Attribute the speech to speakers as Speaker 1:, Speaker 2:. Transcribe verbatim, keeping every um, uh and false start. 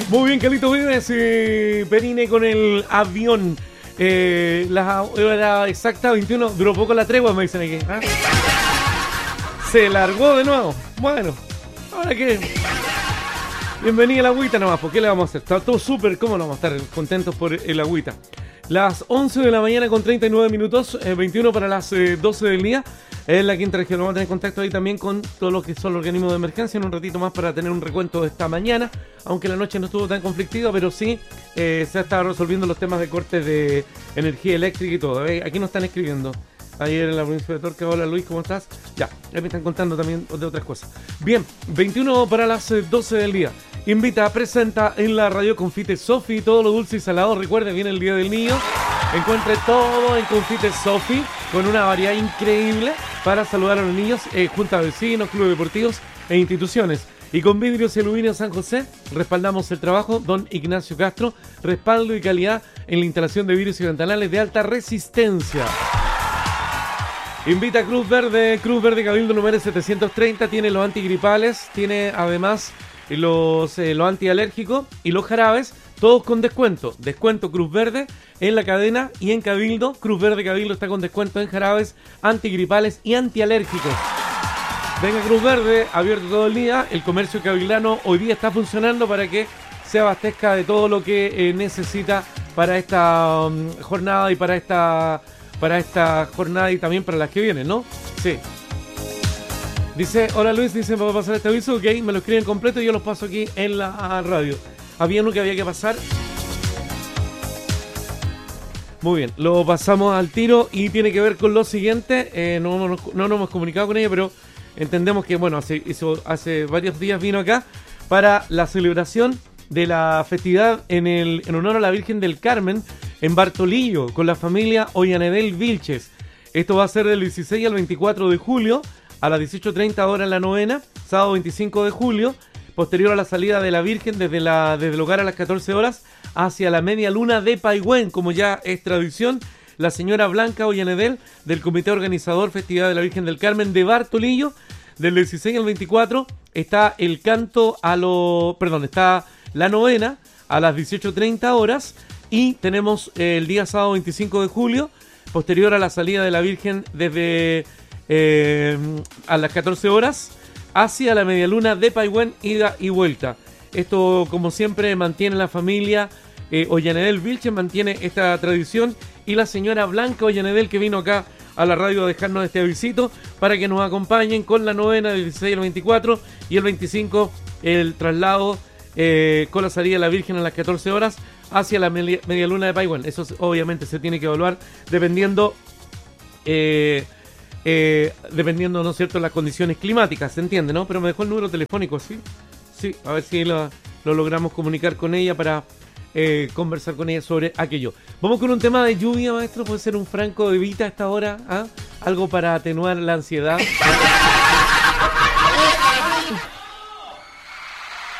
Speaker 1: Muy bien, Carlito Vives, eh, Perine con el avión. Eh, la hora exacta, veintiuno, duró poco la tregua, me dicen aquí. ¿Ah? Se largó de nuevo. Bueno, ahora que... Bienvenida a la agüita nomás, ¿por qué le vamos a hacer? Está todo súper, ¿cómo no vamos a estar contentos por el agüita? Las once de la mañana con treinta y nueve minutos, eh, veintiuno para las eh, doce del día. En la quinta región vamos a tener contacto ahí también con todos los que son los organismos de emergencia en un ratito más para tener un recuento de esta mañana, aunque la noche no estuvo tan conflictiva, pero sí eh, se ha estado resolviendo los temas de cortes de energía eléctrica y todo. ¿Eh? Aquí nos están escribiendo. Ayer en la provincia de Torca, hola Luis, ¿cómo estás? Ya, ya me están contando también de otras cosas. Bien, veintiuno para las doce del día. Invita, presenta en la radio Confite Sofi, todo lo dulce y salado. Recuerde, viene el Día del Niño. Encuentre todo en Confite Sofi, con una variedad increíble para saludar a los niños, eh, junto a vecinos, clubes deportivos e instituciones. Y con Vidrios y Aluminio San José, respaldamos el trabajo. Don Ignacio Castro, respaldo y calidad en la instalación de vidrios y ventanales de alta resistencia. Invita a Cruz Verde, Cruz Verde Cabildo número setecientos treinta, tiene los antigripales, tiene además los, eh, los antialérgicos y los jarabes, todos con descuento. Descuento Cruz Verde en la cadena y en Cabildo. Cruz Verde Cabildo está con descuento en jarabes, antigripales y antialérgicos. Venga Cruz Verde, abierto todo el día. El comercio cabildano hoy día está funcionando para que se abastezca de todo lo que eh, necesita para esta um, jornada y para esta... para esta jornada y también para las que vienen, ¿no? Sí. Dice, hola Luis, dice, ¿para pasar este aviso? Ok, me lo escriben completo y yo los paso aquí en la radio. Había uno que había que pasar. Muy bien, lo pasamos al tiro y tiene que ver con lo siguiente. Eh, no, no, no nos hemos comunicado con ella, pero entendemos que, bueno, hace, hizo, hace varios días vino acá para la celebración de la festividad en, el, en honor a la Virgen del Carmen en Bartolillo, con la familia Ollanedel Vilches. Esto va a ser del dieciséis al veinticuatro de julio, a las dieciocho treinta horas en la novena, sábado veinticinco de julio, posterior a la salida de la Virgen desde, la, desde el hogar a las catorce horas, hacia la media luna de Paigüén, como ya es tradición. La señora Blanca Ollanedel, del comité organizador Festividad de la Virgen del Carmen de Bartolillo, del dieciséis al veinticuatro, está el canto a lo... perdón, está la novena a las dieciocho treinta horas, y tenemos eh, el día sábado veinticinco de julio, posterior a la salida de la Virgen desde eh, a las catorce horas, hacia la medialuna de Paigüén, ida y vuelta. Esto, como siempre, mantiene la familia eh, Ollanedel Vilches, mantiene esta tradición, y la señora Blanca Ollanedel, que vino acá a la radio a dejarnos este avisito para que nos acompañen con la novena del dieciséis al veinticuatro, y el veinticinco el traslado eh, con la salida de la Virgen a las catorce horas hacia la media, media luna de Paigüén. Eso obviamente se tiene que evaluar dependiendo eh, eh, dependiendo, ¿no es cierto?, las condiciones climáticas, se entiende, ¿no? Pero me dejó el número telefónico, ¿sí? Sí, a ver si lo, lo logramos comunicar con ella para eh, conversar con ella sobre aquello. Vamos con un tema de lluvia, maestro. Puede ser un Franco de Vita a esta hora, ¿ah? Algo para atenuar la ansiedad.